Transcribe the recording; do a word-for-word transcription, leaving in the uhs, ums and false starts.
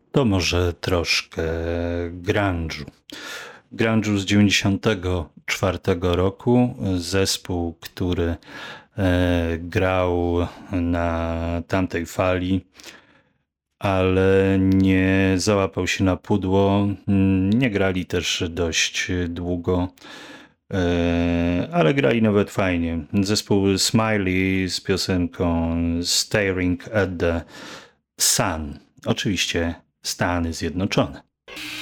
To może troszkę grunge'u. Grunge'u z dziewięćdziesiątego czwartego roku. Zespół, który e, grał na tamtej fali, ale nie załapał się na pudło. Nie grali też dość długo, e, ale grali nawet fajnie. Zespół Smiley z piosenką Staring at the Sun. Oczywiście Stany Zjednoczone.